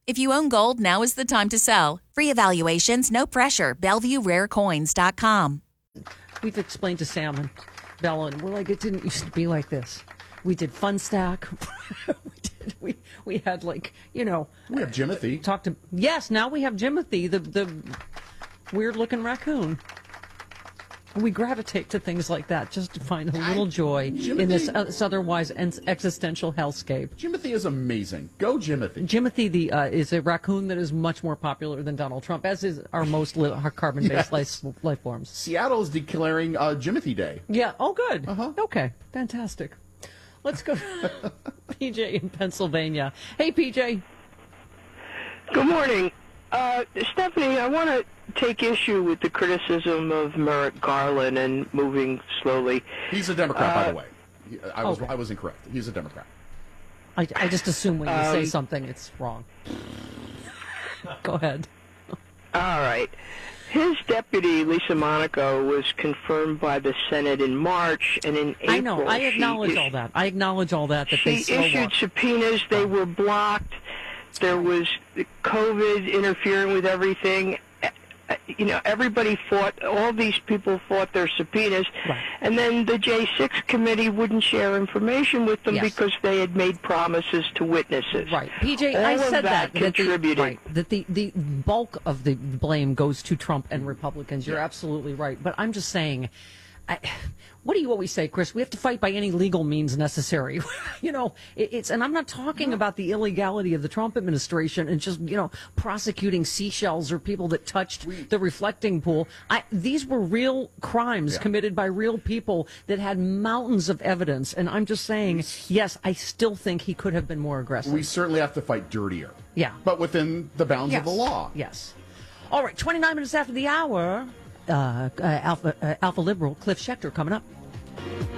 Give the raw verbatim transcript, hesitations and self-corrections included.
If you own gold, now is the time to sell. Free evaluations, no pressure. Bellevue Rare Coins dot com. We've explained to Sam and Bella, and we're like, it didn't used to be like this. We did Fun Stack. we did. We we had like you know. We have Jimothy. Talk to yes. Now we have Jimothy, the the weird looking raccoon. We gravitate to things like that just to find a little joy Jimothy, in this, uh, this otherwise existential hellscape. Jimothy is amazing. Go Jimothy. Jimothy the, uh, is a raccoon that is much more popular than Donald Trump, as is our most li- our carbon-based Yes. life, life forms. Seattle is declaring uh, Jimothy Day. Yeah. Oh, good. Uh-huh. Okay. Fantastic. Let's go to P J in Pennsylvania. Hey, P J. Good morning. Uh, Stephanie, I want to take issue with the criticism of Merrick Garland and moving slowly. He's a Democrat, uh, by the way. I was okay. I was incorrect. He's a Democrat. I, I just assume when you Um, say something, it's wrong. Go ahead. All right. His deputy, Lisa Monaco, was confirmed by the Senate in March, and in April... I know. I acknowledge she, all that. I acknowledge all that, that they She slow issued walk. subpoenas. They were blocked. There was COVID interfering with everything. Uh, You know, everybody fought, all these people fought their subpoenas, Right. and then the J six committee wouldn't share information with them Yes. because they had made promises to witnesses. Right. P J, All I of said that, that. That the, contributed. right, that the, the bulk of the blame goes to Trump and Republicans. You're absolutely right. But I'm just saying, I, what do you always say, Chris? We have to fight by any legal means necessary. you know, it, it's, and I'm not talking about the illegality of the Trump administration and just, you know, prosecuting seashells or people that touched We, the reflecting pool. I, these were real crimes Yeah. committed by real people that had mountains of evidence. And I'm just saying, yes, I still think he could have been more aggressive. we certainly have to fight dirtier. Yeah. But within the bounds Yes. of the law. Yes. All right, twenty-nine minutes after the hour, uh, uh, Alpha, uh, Alpha Liberal Cliff Schechter coming up.